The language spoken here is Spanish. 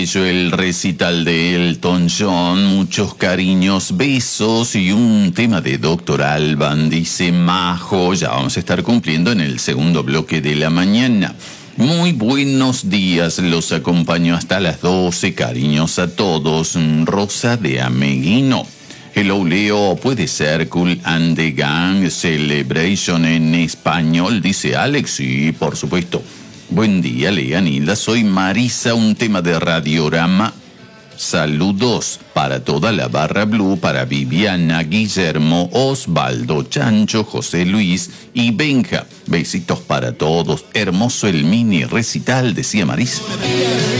El recital de Elton John, muchos cariños, besos y un tema de Dr. Alban, dice Majo. Ya vamos a estar cumpliendo en el segundo bloque de la mañana. Muy buenos días, los acompaño hasta las 12, cariños a todos. Rosa de Ameguino. Hello Leo, puede ser Cool and the Gang Celebration en español, dice Alex. Sí, por supuesto. Buen día, Leanilda. Soy Marisa, un tema de Radiorama. Saludos para toda la barra blue, para Viviana, Guillermo, Osvaldo, Chancho, José Luis y Benja. Besitos para todos. Hermoso el mini recital, decía Marisa.